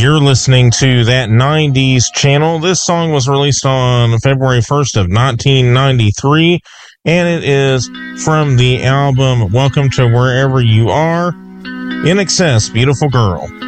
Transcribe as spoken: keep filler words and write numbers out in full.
You're listening to That nineties Channel. This song was released on February first of nineteen ninety-three, and it is from the album Welcome to Wherever You Are. I N X S, Beautiful Girl.